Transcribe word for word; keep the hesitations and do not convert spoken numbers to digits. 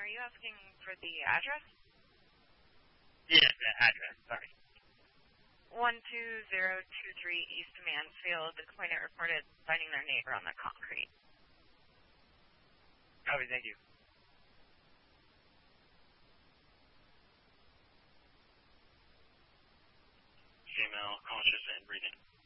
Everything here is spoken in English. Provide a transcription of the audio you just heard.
are you asking for the address? Yeah, the address, sorry. one two zero two three East Mansfield. The complainant reported finding their neighbor on the concrete. Copy, thank you. Female, conscious and breathing.